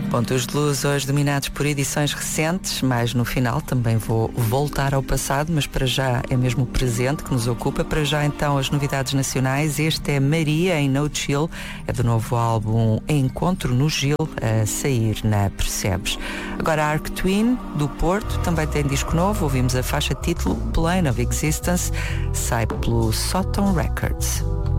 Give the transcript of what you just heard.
Pontos de luz hoje dominados por edições recentes, mas no final também vou voltar ao passado, mas para já é mesmo o presente que nos ocupa. Para já então as novidades nacionais. Este é Maria em No Chill, é do novo álbum Encontro no Gil, a sair na Percebes. Agora a Arc Twin, do Porto, também tem disco novo. Ouvimos a faixa título Plane of Existence, sai pelo Soton Records.